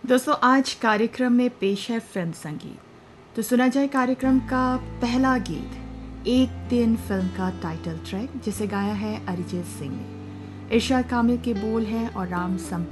दोस्तों आज कार्यक्रम में पेश है फिल्म संगीत। तो सुना जाए कार्यक्रम का पहला गीत, एक दिन फिल्म का टाइटल ट्रैक जिसे गाया है अरिजीत सिंह ने। इरशाद कामिल के बोल हैं और राम संपत